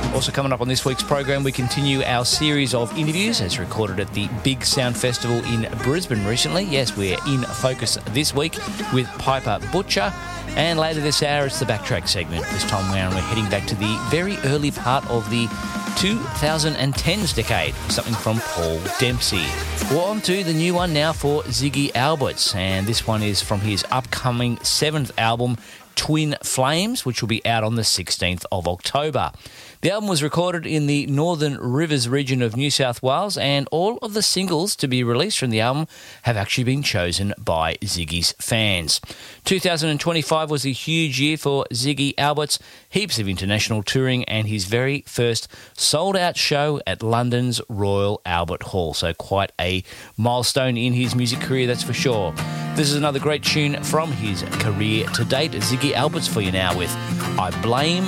Also coming up on this week's program, we continue our series of interviews as recorded at the Big Sound Festival in Brisbane recently. Yes, we're in focus this week with Piper Butcher. And later this hour, it's the Backtrack segment. This time around, we're heading back to the very early part of the 2010s decade, something from Paul Dempsey. We're on to the new one now for Ziggy Alberts, and this one is from his upcoming 7th album, Twin Flames, which will be out on the 16th of October. The album was recorded in the Northern Rivers region of New South Wales, and all of the singles to be released from the album have actually been chosen by Ziggy's fans. 2025 was a huge year for Ziggy Alberts, heaps of international touring and his very first sold-out show at London's Royal Albert Hall, so quite a milestone in his music career, that's for sure. This is another great tune from his career to date. Ziggy Alberts for you now with I Blame